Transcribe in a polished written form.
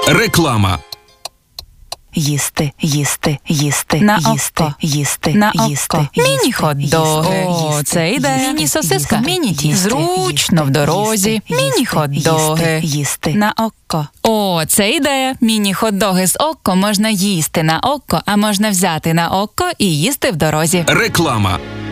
Реклама. Їсти, їсти, їсти, На їсти, око. їсти, На їсти, око. Міні-хот-доги. їсти, Це ідея. їсти, Міні-сосиска. їсти, Міні-тісто. їсти, Зручно в дорозі. їсти, Міні-хот-доги. їсти. На око. О, це ідея. Міні-хот-доги з око можна їсти на око, а можна взяти на око і їсти в дорозі. Реклама.